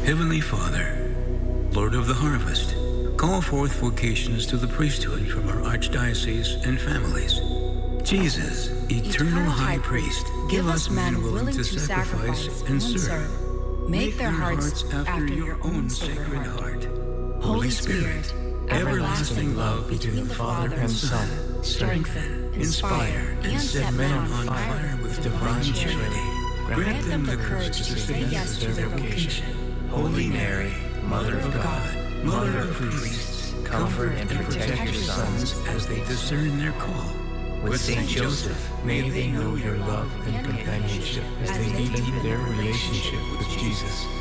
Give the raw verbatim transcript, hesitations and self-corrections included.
Heavenly Father, Lord of the harvest, call forth vocations to the priesthood from our archdiocese and families. Jesus, eternal, eternal high priest, give us men willing to sacrifice and serve. Make their hearts after your own sacred heart. Holy Spirit, everlasting love between the Father and Son, strengthen, inspire, and set men on fire with divine charity. Grant them the courage to say yes to their vocation. Holy Mary, Mother of God, Mother of priests, comfort and protect your sons as they discern their call. With Saint Joseph, may they know your love and companionship as they deepen their relationship with Jesus.